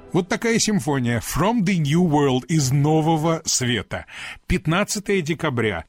Вот такая симфония «From the New World» из Нового Света. 15 декабря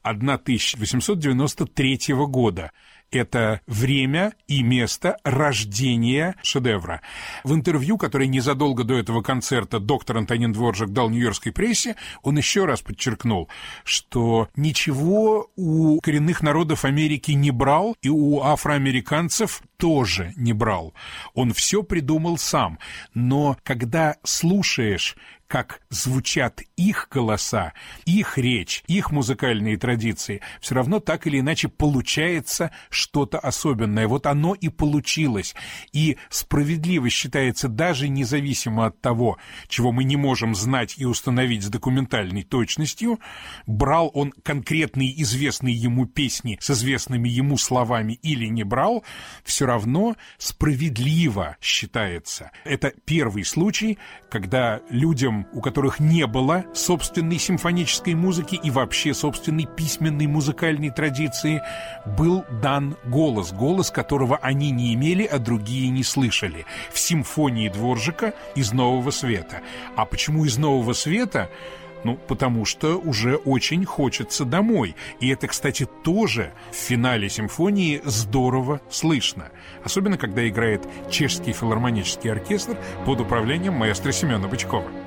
1893 года. Это время и место рождения шедевра. В интервью, которое незадолго до этого концерта доктор Антонин Дворжак дал нью-йоркской прессе, он еще раз подчеркнул, что ничего у коренных народов Америки не брал, и у афроамериканцев тоже не брал. Он все придумал сам. Но когда слушаешь, как звучат их голоса, их речь, их музыкальные традиции, все равно так или иначе получается что-то особенное. Вот оно и получилось. И справедливо считается, даже независимо от того, чего мы не можем знать и установить с документальной точностью, брал он конкретные известные ему песни с известными ему словами или не брал, все равно справедливо считается. Это первый случай, когда людям, у которых не было собственной симфонической музыки и вообще собственной письменной музыкальной традиции, был дан голос, которого они не имели, а другие не слышали, в симфонии Дворжака из «Нового Света». А почему из «Нового Света»? Потому что уже очень хочется домой. И это, кстати, тоже в финале симфонии здорово слышно. Особенно, когда играет Чешский филармонический оркестр под управлением маэстро Семена Бычкова.